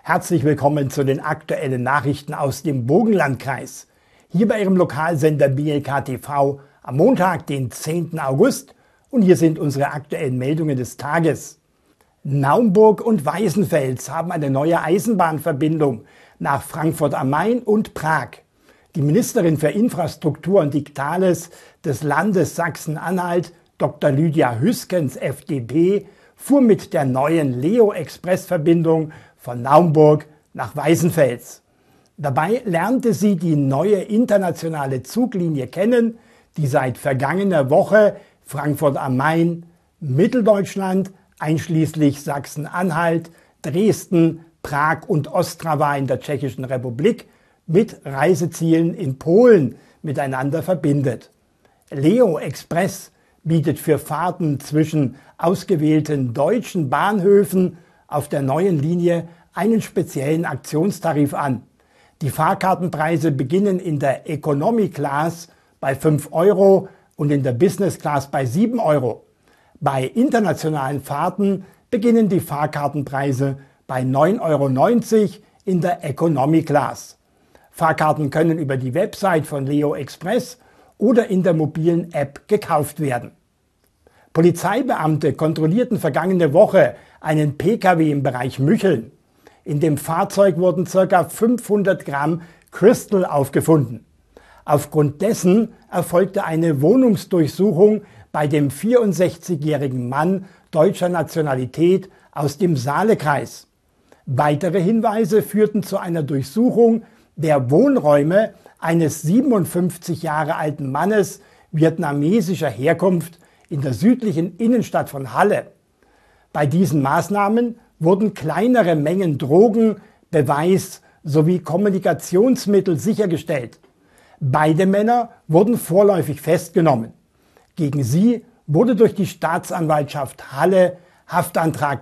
Herzlich willkommen zu den aktuellen Nachrichten aus dem Burgenlandkreis. Hier bei Ihrem Lokalsender BLK TV am Montag, den 10. August. Und hier sind unsere aktuellen Meldungen des Tages. Naumburg und Weißenfels haben eine neue Eisenbahnverbindung nach Frankfurt am Main und Prag. Die Ministerin für Infrastruktur und Digitales des Landes Sachsen-Anhalt, Dr. Lydia Hüskens, FDP, fuhr mit der neuen Leo-Express-Verbindung von Naumburg nach Weißenfels. Dabei lernte sie die neue internationale Zuglinie kennen, die seit vergangener Woche Frankfurt am Main, Mitteldeutschland einschließlich Sachsen-Anhalt, Dresden, Prag und Ostrava in der Tschechischen Republik mit Reisezielen in Polen miteinander verbindet. Leo Express bietet für Fahrten zwischen ausgewählten deutschen Bahnhöfen auf der neuen Linie einen speziellen Aktionstarif an. Die Fahrkartenpreise beginnen in der Economy Class bei 5 € und in der Business Class bei 7 €. Bei internationalen Fahrten beginnen die Fahrkartenpreise bei 9,90 € in der Economy Class. Fahrkarten können über die Website von Leo Express oder in der mobilen App gekauft werden. Polizeibeamte kontrollierten vergangene Woche einen Pkw im Bereich Mücheln. In dem Fahrzeug wurden ca. 500 Gramm Crystal aufgefunden. Aufgrund dessen erfolgte eine Wohnungsdurchsuchung bei dem 64-jährigen Mann deutscher Nationalität aus dem Saalekreis. Weitere Hinweise führten zu einer Durchsuchung der Wohnräume eines 57 Jahre alten Mannes vietnamesischer Herkunft in der südlichen Innenstadt von Halle. Bei diesen Maßnahmen wurden kleinere Mengen Drogen, Beweis sowie Kommunikationsmittel sichergestellt. Beide Männer wurden vorläufig festgenommen. Gegen sie wurde durch die Staatsanwaltschaft Halle Haftantrag